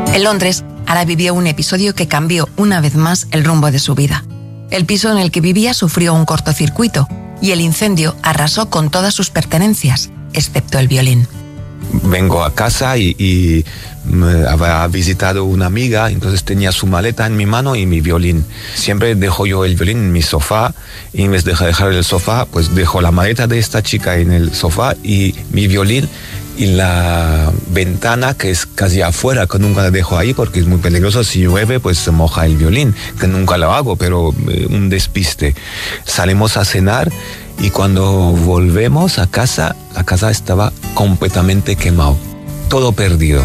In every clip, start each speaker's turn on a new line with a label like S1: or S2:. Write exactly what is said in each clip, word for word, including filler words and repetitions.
S1: En Londres, Ara vivió un episodio que cambió una vez más el rumbo de su vida. El piso en el que vivía sufrió un cortocircuito y el incendio arrasó con todas sus pertenencias, excepto el violín.
S2: Vengo a casa y, y me había visitado una amiga, entonces tenía su maleta en mi mano y mi violín. Siempre dejo yo el violín en mi sofá y en vez de dejar el sofá, pues dejo la maleta de esta chica en el sofá y mi violín en la ventana, que es casi afuera, que nunca la dejo ahí porque es muy peligroso. Si llueve, pues se moja el violín, que nunca lo hago, pero eh, un despiste. Salimos a cenar y cuando volvemos a casa, la casa estaba completamente quemado, todo perdido.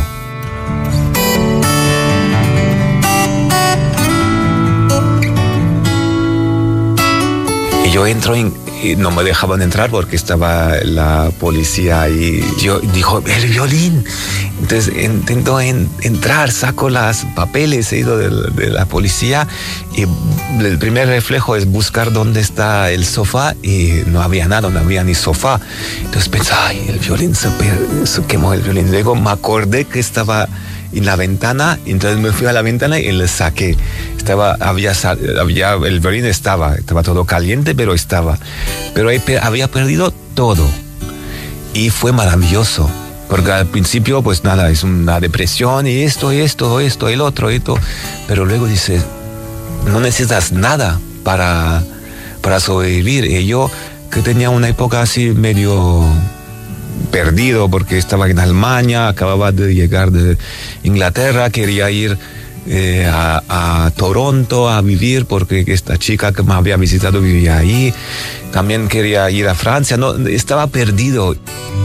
S2: Y yo entro en, y no me dejaban entrar porque estaba la policía ahí. Yo dijo, el violín. Entonces intento en, entrar, saco los papeles, he ido de, de la policía y el primer reflejo es buscar dónde está el sofá y no había nada, no había ni sofá. Entonces pensé, ay, el violín se, se quemó el violín. Luego me acordé que estaba en la ventana, entonces me fui a la ventana y le saqué. Estaba, había, había, el violín estaba, estaba todo caliente, pero estaba. Pero había perdido todo. Y fue maravilloso. Porque al principio, pues nada, es una depresión y esto, y esto, esto, el otro, esto. Pero luego dices, no necesitas nada para, para sobrevivir. Y yo, que tenía una época así medio perdido porque estaba en Alemania, acababa de llegar de Inglaterra, quería ir eh, a, a Toronto a vivir porque esta chica que me había visitado vivía ahí. También quería ir a Francia, no, estaba perdido.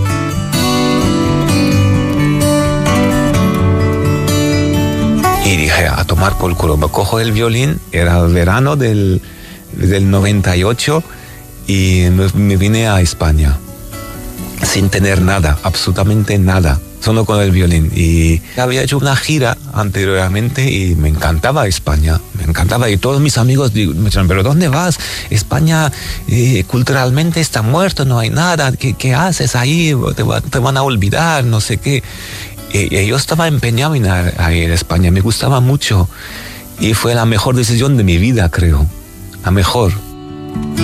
S2: Y dije, a tomar por culo, me cojo el violín, era verano del, del noventa y ocho y me, me vine a España sin tener nada, absolutamente nada, solo con el violín. Y había hecho una gira anteriormente y me encantaba España, me encantaba. Y todos mis amigos me dijeron, ¿pero dónde vas? España eh, culturalmente está muerto, no hay nada, ¿qué, qué haces ahí? Te, va, te van a olvidar, no sé qué. Y yo estaba empeñado en ir a España, me gustaba mucho y fue la mejor decisión de mi vida, creo, la mejor.